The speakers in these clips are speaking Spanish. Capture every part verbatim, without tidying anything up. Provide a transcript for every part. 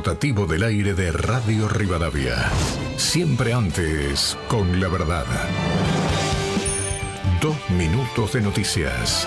rotativo del aire de Radio Rivadavia. Siempre antes, con la verdad. Dos minutos de noticias.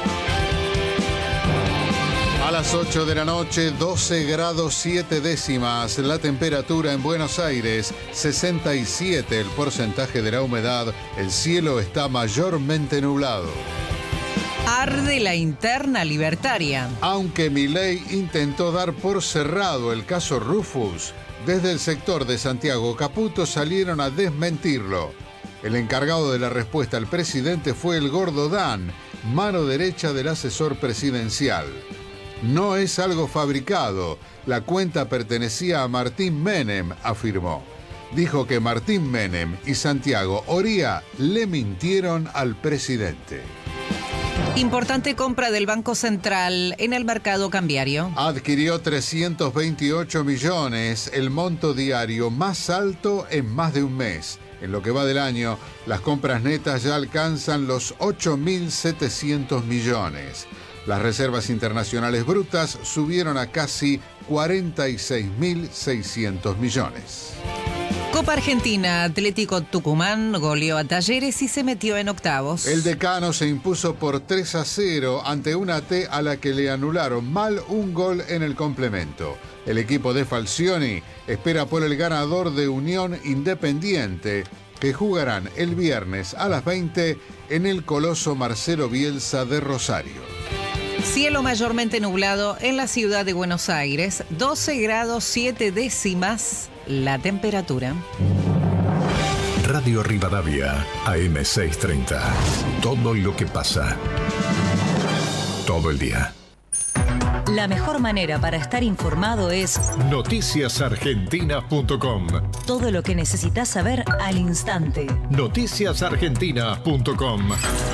A las ocho de la noche, doce grados siete décimas. La temperatura en Buenos Aires, sesenta y siete el porcentaje de la humedad. El cielo está mayormente nublado. Arde la interna libertaria. Aunque Milei intentó dar por cerrado el caso Rufus, desde el sector de Santiago Caputo salieron a desmentirlo. El encargado de la respuesta al presidente fue el Gordo Dan, mano derecha del asesor presidencial. No es algo fabricado. La cuenta pertenecía a Martín Menem, afirmó. Dijo que Martín Menem y Santiago Oría le mintieron al presidente. Importante compra del Banco Central en el mercado cambiario. Adquirió trescientos veintiocho millones, el monto diario más alto en más de un mes. En lo que va del año, las compras netas ya alcanzan los ocho mil setecientos millones. Las reservas internacionales brutas subieron a casi cuarenta y seis mil seiscientos millones. Copa Argentina, Atlético Tucumán goleó a Talleres y se metió en octavos. El Decano se impuso por tres a cero ante una T a la que le anularon mal un gol en el complemento. El equipo de Falcioni espera por el ganador de Unión Independiente, que jugarán el viernes a las veinte en el Coloso Marcelo Bielsa de Rosario. Cielo mayormente nublado en la ciudad de Buenos Aires, doce grados siete décimas la temperatura. Radio Rivadavia, A M seiscientos treinta. Todo lo que pasa. Todo el día. La mejor manera para estar informado es noticias argentinas punto com. Todo lo que necesitas saber al instante. noticias argentinas punto com.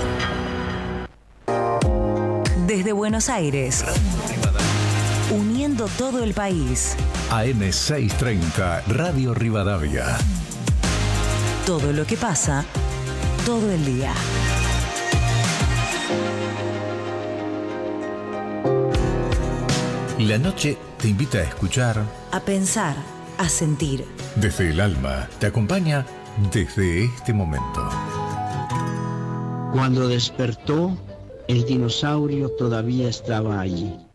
Desde Buenos Aires, uniendo todo el país. A M seiscientos treinta, Radio Rivadavia. Todo lo que pasa, todo el día. La noche te invita a escuchar, A pensar, a sentir. desde el alma, te acompaña desde este momento. Cuando despertó, el dinosaurio todavía estaba allí.